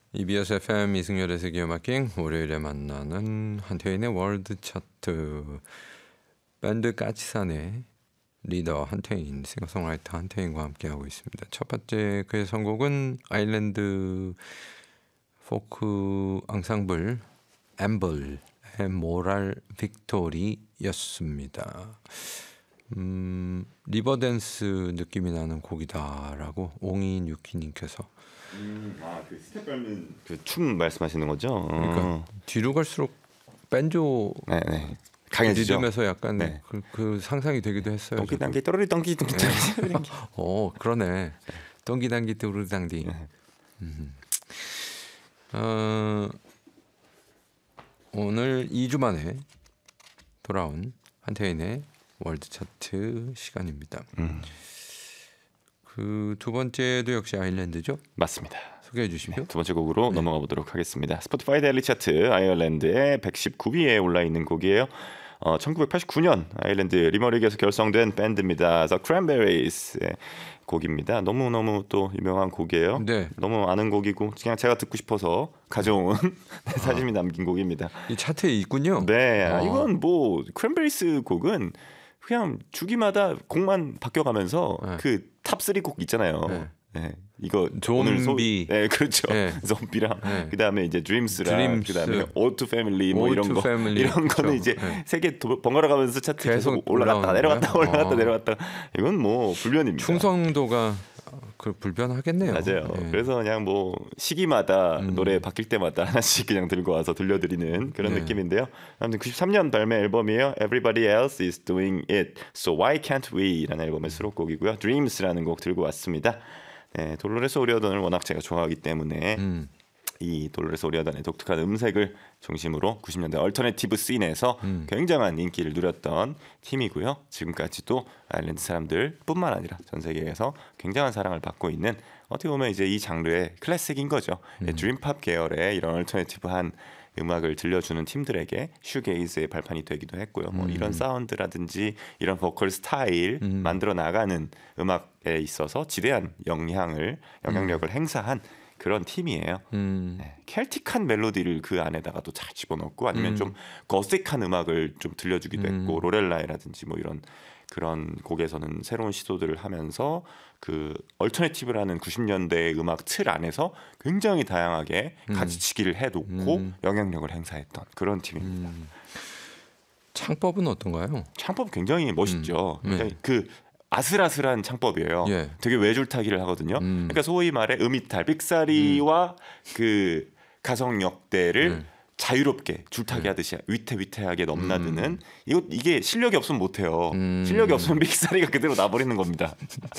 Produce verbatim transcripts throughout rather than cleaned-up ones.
이비에스 에프엠 이승열의 세계음악행 월요일에 만나는 한태인의 월드 차트. 밴드 까치산의 리더 한태인, 싱어송라이터 한태인과 함께하고 있습니다. 첫 번째 그의 선곡은 아일랜드 포크 앙상블 엠블의 모랄 빅토리였습니다. 음, 리버댄스 느낌이 나는 곡이다라고 옹인 유키님께서. 음, 아, 그 스텝 밟는 그 춤 말씀하시는 거죠? 그러니까 어. 뒤로 갈수록 밴조 네, 네. 강해지죠. 리듬에서 약간 네. 그, 그 상상이 되기도 했어요. 덩기 단기 또르르 덩기 덩기 덩기. 어, 그러네. 덩기단기 뚜루당디. 음. 어, 오늘 이 주 만에 돌아온 한태인의 월드 차트 시간입니다. 음. 그 두 번째도 역시 아일랜드죠? 맞습니다. 소개해 주시죠. 네, 두 번째 곡으로 네. 넘어가 보도록 하겠습니다. 스포티파이 데일리 차트 아일랜드의 백십구 위에 올라 있는 곡이에요. 어, 천구백팔십구 년 아일랜드 리머릭에서 결성된 밴드입니다. The Cranberries의 곡입니다. 너무너무 또 유명한 곡이에요. 네. 너무 아는 곡이고 그냥 제가 듣고 싶어서 가져온 사진이 남긴 곡입니다. 이 차트에 있군요. 네, 아. 이건 뭐 크랜베리스 곡은 그냥 주기마다 곡만 바뀌어가면서 네. 그 탑 쓰리 곡 있잖아요. 네. 네, 이거 좀비. 오늘 소... 네, 그렇죠. 네. 좀비랑 네. 그다음에 이제 드림스랑 드림스. 그다음에 오투 패밀리 뭐 이런 거 패밀리. 이런 거는 그렇죠. 이제 네. 세계 번갈아 가면서 차트 계속, 계속 올라갔다 내려갔다 올라오는 올라갔다 거예요? 내려갔다 이건 뭐 불변입니다. 충성도가 그 불변하겠네요. 맞아요. 네. 그래서 그냥 뭐 시기마다 음. 노래 바뀔 때마다 하나씩 그냥 들고 와서 들려드리는 그런 네. 느낌인데요. 아무튼 구십삼 년 발매 앨범이에요. Everybody else is doing it, so why can't we?라는 앨범의 수록곡이고요. Dreams라는 곡 들고 왔습니다. 네, 돌로레스 오리어던을 워낙 제가 좋아하기 때문에 음. 이 돌로레스 오리어던의 독특한 음색을 중심으로 구십 년대 얼터내티브 씬에서 음. 굉장한 인기를 누렸던 팀이고요. 지금까지도 아일랜드 사람들뿐만 아니라 전 세계에서 굉장한 사랑을 받고 있는 어떻게 보면 이제 이 장르의 클래식인 거죠. 음. 드림팝 계열의 이런 얼터내티브한 음악을 들려주는 팀들에게 슈게이즈의 발판이 되기도 했고요. 뭐 음. 이런 사운드라든지 이런 보컬 스타일 음. 만들어 나가는 음악에 있어서 지대한 영향을 영향력을 행사한 그런 팀이에요. 음. 네, 켈틱한 멜로디를 그 안에다가 또 잘 집어넣고 아니면 음. 좀 거섹한 음악을 좀 들려주기도 음. 했고 로렐라이라든지 뭐 이런 그런 곡에서는 새로운 시도들을 하면서 그 얼터내티브라는 구십 년대의 음악 틀 안에서 굉장히 다양하게 음. 가지치기를 해놓고 음. 영향력을 행사했던 그런 팀입니다. 음. 창법은 어떤가요? 창법 굉장히 멋있죠. 음. 굉장히 네. 그 아슬아슬한 창법이에요. 예. 되게 외줄타기를 하거든요. 음. 그러니까 소위 말해 음이탈, 삑사리와 그 가성 역대를 음. 자유롭게 줄타기 네. 하듯이 위태위태하게 넘나드는 음. 이거 이게 실력이 없으면 못해요. 음. 실력이 없으면 삑사리가 그대로 나버리는 겁니다.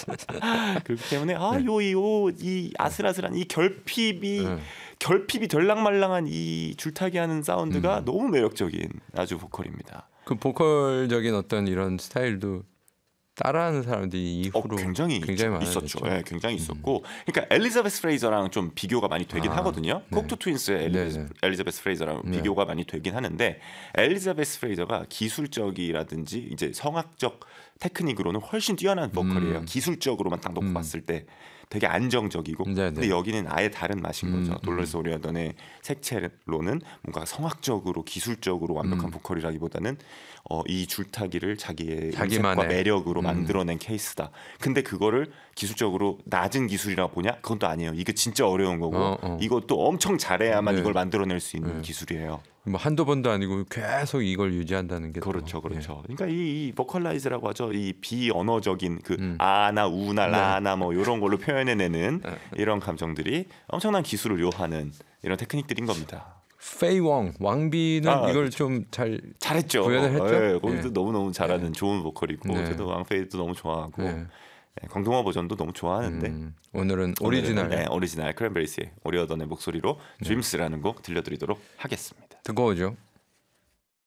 그렇기 때문에 네. 아요이 아슬아슬한 이 결핍이 네. 결핍이 덜랑말랑한 이 줄타기하는 사운드가 음. 너무 매력적인 아주 보컬입니다. 그 보컬적인 어떤 이런 스타일도 따라하는 사람들이 이후로 어, 굉장히, 굉장히 있었죠. 많아졌죠. 네, 굉장히 있었고, 그러니까 엘리자베스 프레이저랑 좀 비교가 많이 되긴 아, 하거든요. 네. 콕투 트윈스의 엘리자베스, 네, 네. 엘리자베스 프레이저랑 네. 비교가 많이 되긴 하는데, 엘리자베스 프레이저가 기술적이라든지 이제 성악적 테크닉으로는 훨씬 뛰어난 보컬이에요. 음. 기술적으로만 딱 놓고 음. 봤을 때 되게 안정적이고, 네, 네. 근데 여기는 아예 다른 맛인 음, 거죠. 음. 돌로레스 오리어던의 색채로는 뭔가 성악적으로 기술적으로 완벽한 음. 보컬이라기보다는 어, 이 줄타기를 자기의 자기만의. 음색과 매력으로 음. 만들어낸 케이스다. 근데 그거를 기술적으로 낮은 기술이라 보냐? 그건 또 아니에요. 이게 진짜 어려운 거고 어, 어. 이것도 엄청 잘해야만 네. 이걸 만들어낼 수 있는 네. 기술이에요. 뭐 한두 번도 아니고 계속 이걸 유지한다는 게 그렇죠, 또, 그렇죠. 그러니까 이, 이 보컬라이즈라고 하죠. 이 비언어적인 그 음. 아나 우나 네. 라나 뭐 이런 걸로 표현해내는 네. 이런 감정들이 엄청난 기술을 요하는 이런 테크닉들인 겁니다. 페이웡 왕비는 아, 이걸 좀 잘 잘했죠. 구현을 했죠? 네, 거기도 네. 너무 너무 잘하는 네. 좋은 보컬이고 네. 저도 왕페이도 너무 좋아하고 네. 네, 광동어 버전도 너무 좋아하는데 음, 오늘은 오리지널 오늘은, 네, 오리지널 크랜베리스의 오리어던의 목소리로 드림스라는 곡 들려드리도록 하겠습니다. 듣고 오죠.